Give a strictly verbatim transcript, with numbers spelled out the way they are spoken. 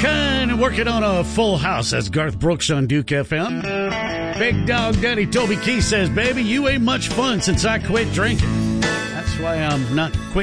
Kind of working on a full house. That's Garth Brooks on Duke F M. Big Dog Daddy Toby Keith says, baby, you ain't much fun since I quit drinking. That's why I'm not quit